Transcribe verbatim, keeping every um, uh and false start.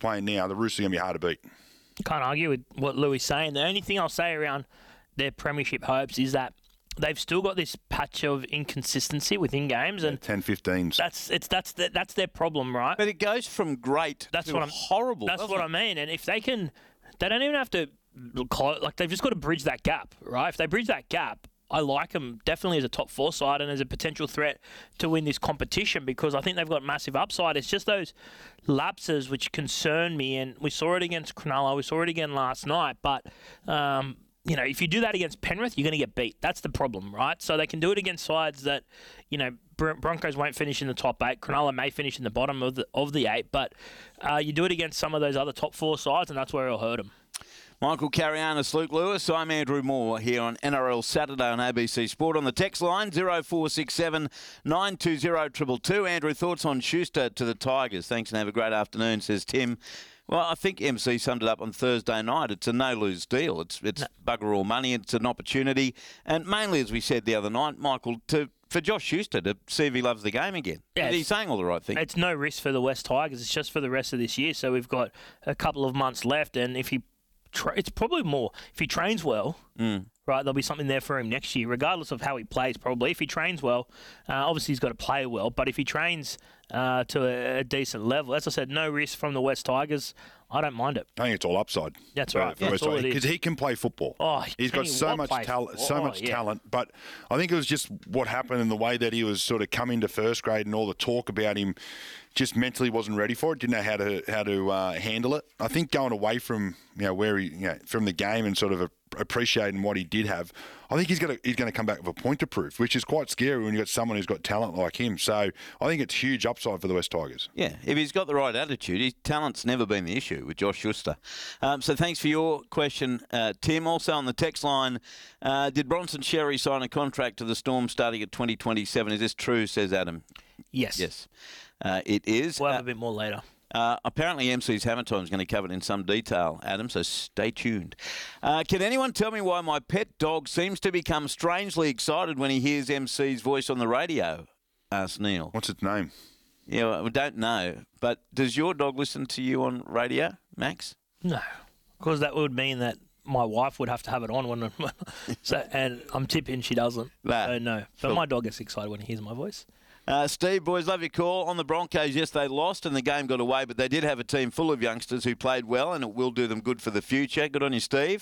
playing now, the Roosters are going to be hard to beat. Can't argue with what Louis is saying. The only thing I'll say around their premiership hopes is that they've still got this patch of inconsistency within games, and Yeah, ten fifteens. that's it's that's the, that's their problem, right? But it goes from great That's to what I'm horrible. That's doesn't what it? I mean. And if they can, they don't even have to close. Like they've just got to bridge that gap, right? If they bridge that gap, I like them definitely as a top four side and as a potential threat to win this competition because I think they've got massive upside. It's just those lapses which concern me, and we saw it against Cronulla, we saw it again last night. But um, you know, if you do that against Penrith, you're going to get beat. That's the problem, right? So they can do it against sides that, you know, Bron- Broncos won't finish in the top eight. Cronulla may finish in the bottom of the of the eight, but uh, you do it against some of those other top four sides, and that's where it'll hurt them. Michael Carianis, Luke Lewis. I'm Andrew Moore here on N R L Saturday on A B C Sport. On the text line, zero four six seven nine two zero two two two. Andrew, thoughts on Schuster to the Tigers? Thanks and have a great afternoon, says Tim. Well, I think M C summed it up on Thursday night. It's a no-lose deal. It's it's no. bugger all money. It's an opportunity. And mainly, as we said the other night, Michael, to for Josh Schuster to see if he loves the game again. Yeah, he's saying all the right things. It's no risk for the West Tigers. It's just for the rest of this year. So we've got a couple of months left, and if he Tra- it's probably more if he trains well, mm. right? There'll be something there for him next year, regardless of how he plays. Probably if he trains well, uh, obviously he's got to play well. But if he trains uh, to a, a decent level, as I said, no risk from the West Tigers. I don't mind it. I think it's all upside. That's for, right. for Yeah, West that's all it because is. he can play football. Oh, he's got he so will much play talent, so football. much Oh, yeah. talent. But I think it was just what happened in the way that he was sort of coming to first grade and all the talk about him. Just mentally wasn't ready for it. Didn't know how to how to uh, handle it. I think going away from you know where he you know from the game and sort of a, appreciating what he did have. I think he's going to he's going to come back with a point to prove, which is quite scary when you've got someone who's got talent like him. So I think it's huge upside for the West Tigers. Yeah, if he's got the right attitude, his talent's never been the issue with Josh Schuster. Um, so thanks for your question, uh, Tim. Also on the text line, uh, did Bronson Xerri sign a contract to the Storm starting at twenty twenty-seven? Is this true, says Adam? Yes. Yes, uh, it is. We'll have Uh, a bit more later. Uh, apparently, M C's Hammer Time is going to cover it in some detail, Adam, so stay tuned. Uh, can anyone tell me why my pet dog seems to become strangely excited when he hears M C's voice on the radio? Asked Neil. What's its name? Yeah, well, we don't know. But does your dog listen to you on radio, Max? No, because that would mean that my wife would have to have it on when, so, and I'm tipping she doesn't. Nah. So no, but Cool. my dog gets excited when he hears my voice. Uh, Steve, boys, love your call. On the Broncos, yes, they lost and the game got away, but they did have a team full of youngsters who played well, and it will do them good for the future. Good on you, Steve.